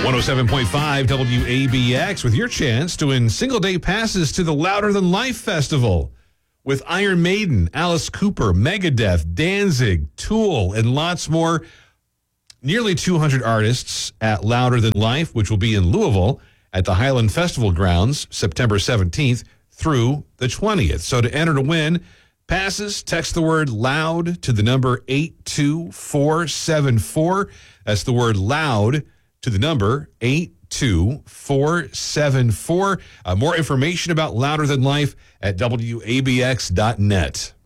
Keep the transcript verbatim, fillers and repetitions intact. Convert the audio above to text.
one oh seven point five W A B X with your chance to win single-day passes to the Louder Than Life Festival with Iron Maiden, Alice Cooper, Megadeth, Danzig, Tool, and lots more. Nearly two hundred artists at Louder Than Life, which will be in Louisville at the Highland Festival Grounds, September seventeenth through the twentieth. So to enter to win passes, text the word LOUD to the number eight two four seven four. That's the word LOUD to the number eight two four seven four. Uh, more information about Louder Than Life at W A B X dot net.